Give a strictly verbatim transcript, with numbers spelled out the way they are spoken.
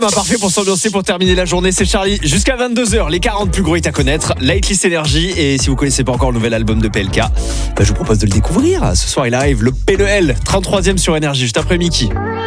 Bah, parfait pour s'ambiancer, pour terminer la journée, c'est Charlie. Jusqu'à vingt-deux heures, les quarante plus gros hits à connaître, Lightless Energy. Et si vous connaissez pas encore le nouvel album de P L K, bah, je vous propose de le découvrir. Ce soir, il arrive, le P L L, trente-troisième sur Énergie, juste après Mickey.